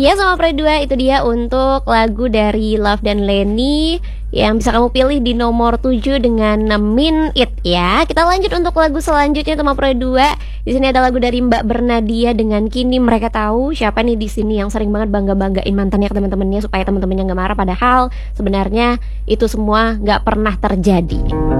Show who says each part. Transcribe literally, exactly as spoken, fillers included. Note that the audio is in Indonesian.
Speaker 1: Ya sama Pro dua itu dia untuk lagu dari Love dan Lenny yang bisa kamu pilih di nomor tujuh dengan Mean It ya. Kita lanjut untuk lagu selanjutnya sama Pro dua. Di sini ada lagu dari Mbak Bernadia dengan Kini Mereka Tahu. Siapa nih di sini yang sering banget bangga-banggain mantannya ke teman-temannya supaya teman-temannya nggak marah, padahal sebenarnya itu semua nggak pernah terjadi.